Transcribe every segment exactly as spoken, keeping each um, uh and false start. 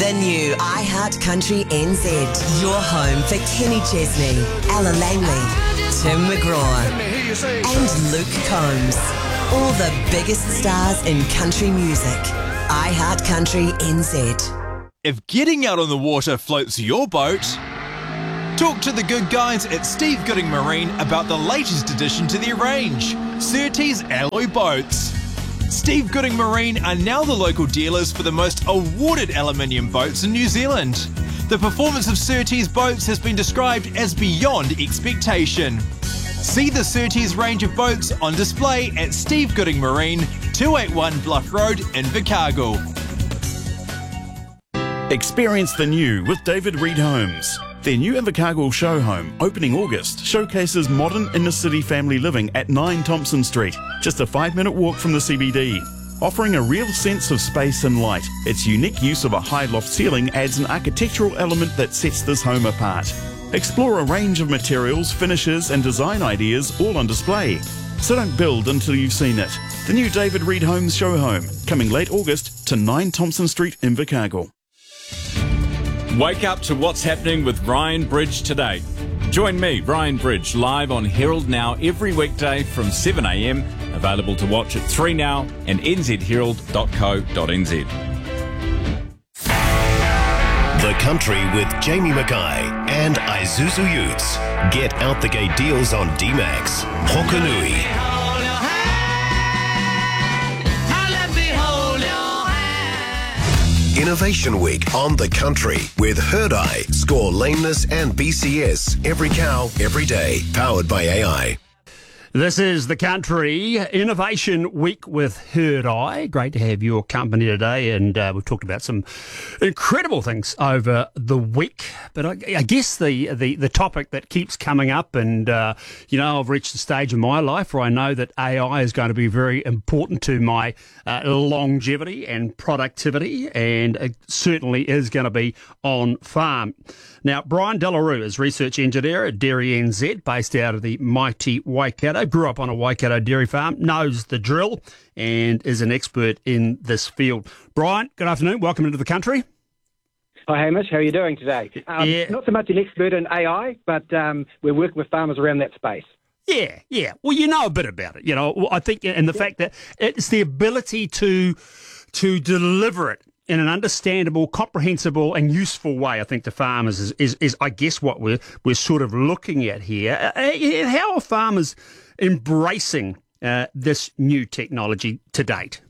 The new iHeart Country N Z. Your home for Kenny Chesney, Ella Langley, Tim McGraw, and Luke Combs. All the biggest stars in country music. iHeart Country N Z. If getting out on the water floats your boat, talk to the good guys at Steve Gooding Marine about the latest addition to their range, Surtees Alloy Boats. Steve Gooding Marine are now the local dealers for the most awarded aluminium boats in New Zealand. The performance of Surtees boats has been described as beyond expectation. See the Surtees range of boats on display at Steve Gooding Marine, two eighty-one Bluff Road in Invercargill. Experience the new with David Reed Homes. Their new Invercargill show home, opening August, showcases modern inner-city family living at nine Thompson Street, just a five-minute walk from the C B D. Offering a real sense of space and light, its unique use of a high loft ceiling adds an architectural element that sets this home apart. Explore a range of materials, finishes and design ideas all on display. So don't build until you've seen it. The new David Reed Homes show home, coming late August to nine Thompson Street, Invercargill. Wake up to what's happening with Ryan Bridge today. Join me, Ryan Bridge, live on Herald Now every weekday from seven a m. Available to watch at three now and n z herald dot co dot n z. The Country with Jamie Mackay and Isuzu Utes. Get out the gate deals on D-Max, Hokanui. Innovation Week on The Country with Herd Eye. Score lameness and B C S. Every cow, every day. Powered by A I. This is The Country Innovation Week with Herd Eye. Great to have your company today, and uh, we've talked about some incredible things over the week. But I, I guess the, the, the topic that keeps coming up, and uh, you know, I've reached a stage in my life where I know that A I is going to be very important to my uh, longevity and productivity, and it certainly is going to be on farm. Now, Brian Delarue is research engineer at Dairy N Z, based out of the mighty Waikato. Grew up on a Waikato dairy farm, knows the drill, and is an expert in this field. Brian, good afternoon. Welcome into The Country. Hi, Hamish. How are you doing today? Um, yeah. Not so much an expert in A I, but um, we're working with farmers around that space. Yeah, yeah. Well, you know a bit about it. You know, I think, and the yeah. fact that it's the ability to to deliver it in an understandable, comprehensible and useful way, I think, to farmers is, is, is I guess, what we're, we're sort of looking at here. Uh, how are farmers embracing uh, this new technology to date?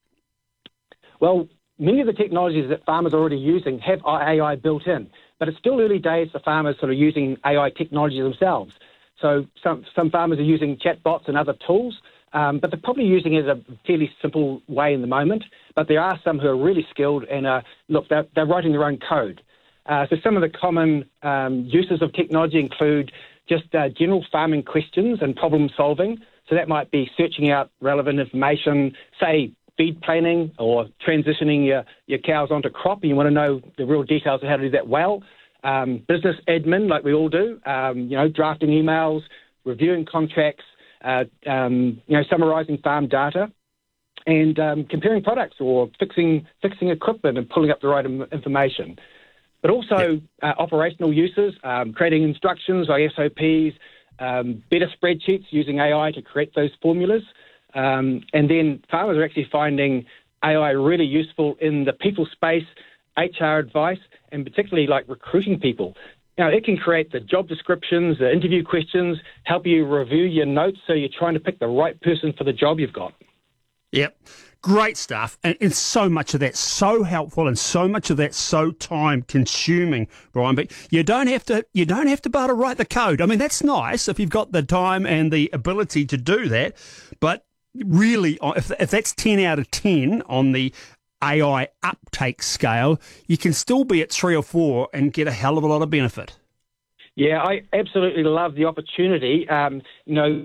Well, many of the technologies that farmers are already using have A I built in, but it's still early days for farmers sort of using A I technology themselves. So some, some farmers are using chatbots and other tools, Um, but they're probably using it in a fairly simple way in the moment. But there are some who are really skilled and, uh, look, they're, they're writing their own code. Uh, so some of the common um, uses of technology include just uh, general farming questions and problem solving. So that might be searching out relevant information, say feed planning or transitioning your, your cows onto crop, and you want to know the real details of how to do that well. Um, business admin, like we all do, um, you know, drafting emails, reviewing contracts, Uh, um, you know, summarising farm data, and um, comparing products or fixing fixing equipment and pulling up the right im- information. But also yep. uh, operational uses, um, creating instructions like S O Ps, um, better spreadsheets using A I to create those formulas. Um, and then farmers are actually finding A I really useful in the people space, H R advice, and particularly like recruiting people. Now, it can create the job descriptions, the interview questions, help you review your notes so you're trying to pick the right person for the job you've got. Yep. Great stuff. And, and so much of that so helpful and so much of that so time consuming, Brian. But you don't have to you don't have to be able to write the code. I mean, that's nice if you've got the time and the ability to do that. But really, if, if that's ten out of ten on the A I uptake scale, you can still be at three or four and get a hell of a lot of benefit. Yeah, I absolutely love the opportunity. Um, you know,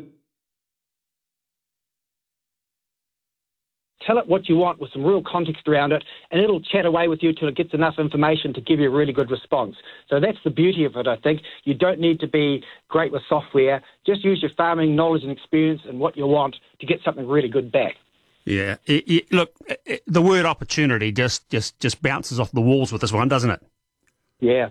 tell it what you want with some real context around it, and it'll chat away with you till it gets enough information to give you a really good response. So that's the beauty of it, I think. You don't need to be great with software. Just use your farming knowledge and experience and what you want to get something really good back. Yeah. It, it, look, it, the word opportunity just, just, just bounces off the walls with this one, doesn't it? Yeah.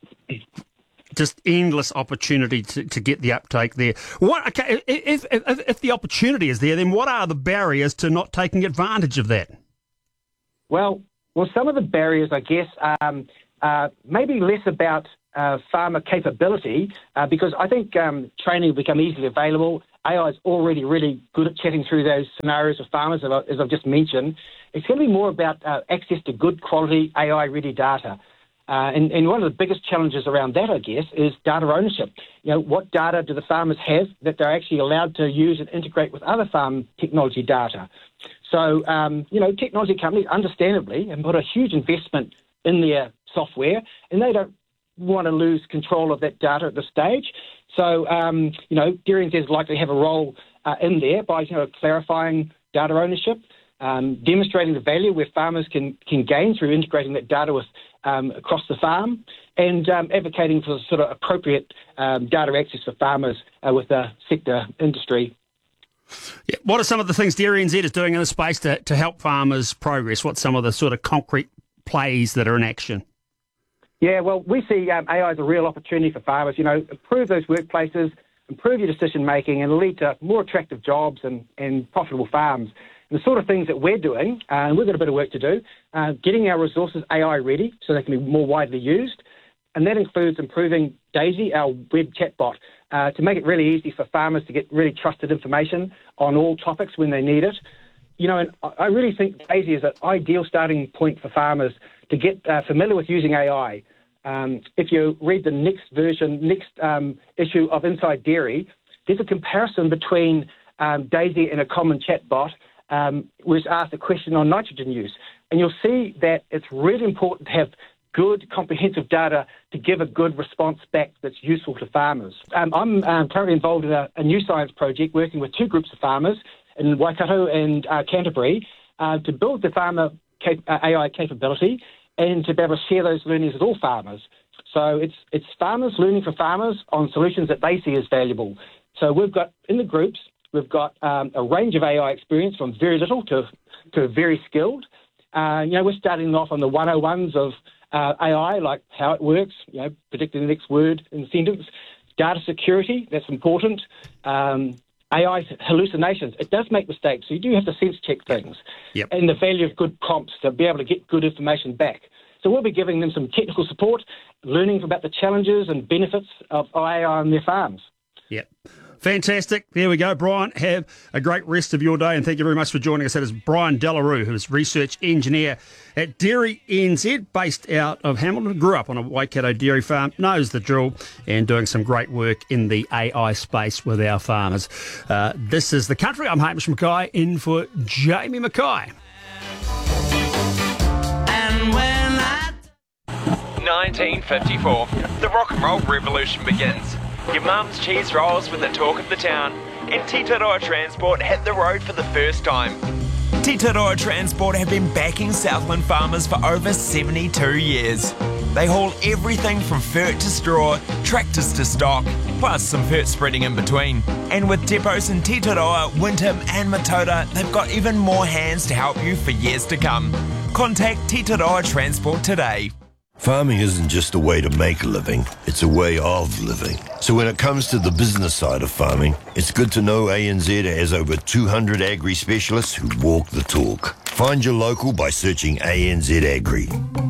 Just endless opportunity to, to get the uptake there. What? Okay, if, if if the opportunity is there, then what are the barriers to not taking advantage of that? Well, well, some of the barriers, I guess, um, uh, maybe less about uh, farmer capability, uh, because I think um, training will become easily available. A I is already really good at chatting through those scenarios with farmers, as I've just mentioned. It's going to be more about uh, access to good quality A I-ready data. Uh, and, and one of the biggest challenges around that, I guess, is data ownership. You know, what data do the farmers have that they're actually allowed to use and integrate with other farm technology data? So, um, you know, technology companies, understandably, have put a huge investment in their software, and they don't want to lose control of that data at this stage. So, um, you know, Dairy N Z is likely to have a role uh, in there by, you know, clarifying data ownership, um, demonstrating the value where farmers can, can gain through integrating that data with Um, across the farm, and um, advocating for sort of appropriate um, data access for farmers uh, with the sector industry. Yeah. What are some of the things Dairy N Z is doing in the space to, to help farmers progress? What's some of the sort of concrete plays that are in action? Yeah, well, we see um, A I as a real opportunity for farmers. You know, improve those workplaces, improve your decision making, and lead to more attractive jobs and, and profitable farms. The sort of things that we're doing, uh, and we've got a bit of work to do, uh, getting our resources A I ready so they can be more widely used. And that includes improving Daisy, our web chatbot, uh, to make it really easy for farmers to get really trusted information on all topics when they need it. You know, and I really think Daisy is an ideal starting point for farmers to get uh, familiar with using A I. Um, if you read the next version, next um, issue of Inside Dairy, there's a comparison between um, Daisy and a common chatbot, Um, was asked a question on nitrogen use. And you'll see that it's really important to have good, comprehensive data to give a good response back that's useful to farmers. Um, I'm um, currently involved in a, a new science project working with two groups of farmers in Waikato and uh, Canterbury uh, to build the farmer cap- uh, A I capability and to be able to share those learnings with all farmers. So it's, it's farmers learning from farmers on solutions that they see as valuable. So we've got, in the groups, we've got um, a range of A I experience from very little to, to very skilled. Uh, you know, we're starting off on the one oh ones of uh, A I, like how it works, you know, predicting the next word in the sentence. Data security, that's important. Um, A I hallucinations, it does make mistakes, so you do have to sense check things. Yep. And the value of good prompts to be able to get good information back. So we'll be giving them some technical support, learning about the challenges and benefits of A I on their farms. Yep. Fantastic. There we go, Brian. Have a great rest of your day, and thank you very much for joining us. That is Brian Delarue, who is research engineer at Dairy N Z, based out of Hamilton. Grew up on a Waikato dairy farm, knows the drill, and doing some great work in the A I space with our farmers. Uh, this is The Country. I'm Hamish Mackay, in for Jamie Mackay. And when I... nineteen fifty-four, the rock and roll revolution begins. Your mum's cheese rolls were the talk of the town, and Titaroa Transport hit the road for the first time. Titaroa Transport have been backing Southland farmers for over seventy-two years. They haul everything from fert to straw, tractors to stock, plus some fert spreading in between. And with depots in Titaroa, Winton and Matoda, they've got even more hands to help you for years to come. Contact Titaroa Transport today. Farming isn't just a way to make a living, it's a way of living. So when it comes to the business side of farming, it's good to know A N Z has over two hundred agri specialists who walk the talk. Find your local by searching A N Z Agri.